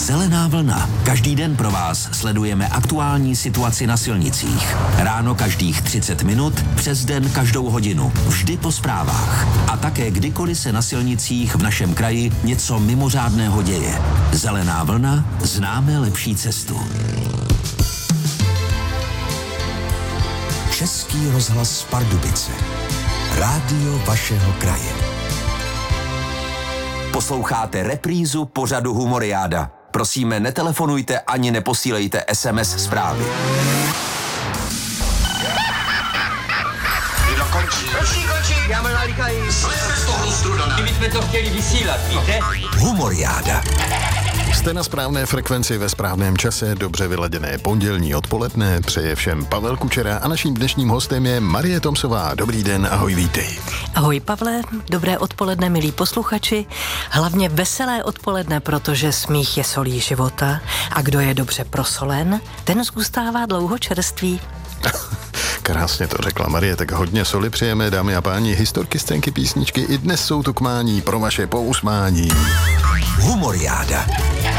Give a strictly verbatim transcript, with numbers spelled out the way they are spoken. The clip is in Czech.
Zelená vlna. Každý den pro vás sledujeme aktuální situaci na silnicích. Ráno každých třicet minut, přes den každou hodinu. Vždy po zprávách. A také kdykoliv se na silnicích v našem kraji něco mimořádného děje. Zelená vlna, známe lepší cestu. Český rozhlas Pardubice. Rádio vašeho kraje. Posloucháte reprízu pořadu Humoriáda. Prosíme, netelefonujte ani neposílejte es em es zprávy. Kdo končí? Končí, končí. Já mám nalíkají. Slejme z toho strudana. My jsme to chtěli vysílat, víte? Humoriáda. Jste na správné frekvenci ve správném čase, dobře vyladěné pondělní odpoledne, přeje všem Pavel Kučera a naším dnešním hostem je Marie Tomsová. Dobrý den, ahoj, vítej. Ahoj Pavle, dobré odpoledne, milí posluchači. Hlavně veselé odpoledne, protože smích je solí života a kdo je dobře prosolen, ten zůstává dlouho čerstvý. Krásně to řekla Marie, tak hodně soli přijeme, dámy a páni, historky, scénky, písničky, i dnes jsou tu k mání pro vaše pousmání. Humoriáda.